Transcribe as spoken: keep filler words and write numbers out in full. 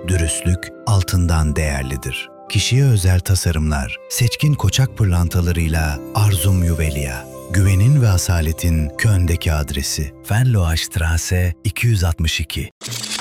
dürüstlük altından değerlidir. Kişiye özel tasarımlar, seçkin koçak pırlantalarıyla Arzum Juvelia. Güvenin ve asaletin Köln'deki adresi. Venloastraße iki yüz altmış iki.